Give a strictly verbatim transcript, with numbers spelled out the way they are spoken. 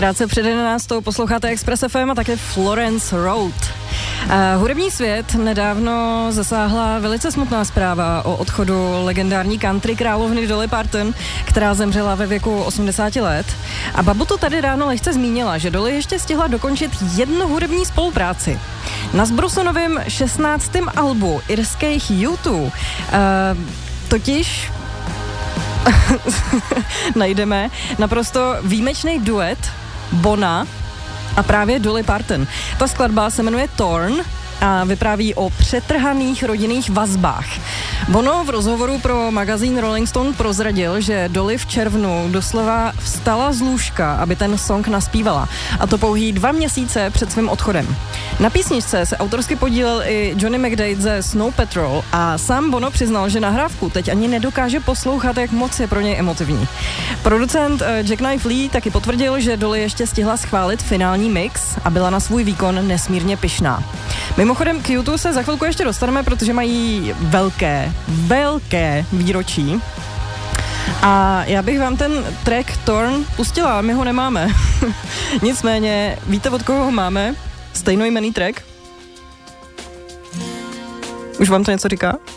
Krátce před jedenáctou posloucháte Express F M a také Florence Road. Uh, hudební svět nedávno zasáhla velice smutná zpráva o odchodu legendární country královny Dolly Parton, která zemřela ve věku osmdesáti let. A babu to tady ráno lehce zmínila, že Dolly ještě stihla dokončit jednu hudební spolupráci. Na Zbrusonovém šestnáctém albu irských U dva uh, totiž najdeme naprosto výjimečný duet Bona a právě Dolly Parton. Ta skladba se jmenuje Torn a vypráví o přetrhaných rodinných vazbách. Bono v rozhovoru pro magazín Rolling Stone prozradil, že Dolly v červnu doslova vstala z lůžka, aby ten song naspívala. A to pouhý dva měsíce před svým odchodem. Na písničce se autorsky podílel i Johnny McDade ze Snow Patrol a sám Bono přiznal, že nahrávku teď ani nedokáže poslouchat, jak moc je pro něj emotivní. Producent Jack Knife Lee taky potvrdil, že Dolly ještě stihla schválit finální mix a byla na svůj výkon nesmírně pyšná. Mimochodem k U dva se za chvilku ještě dostaneme, protože mají velké, velké výročí. A já bych vám ten track Torn pustila, my ho nemáme. Nicméně, víte, od koho ho máme? Stejnojmenný track? Už vám to něco říká?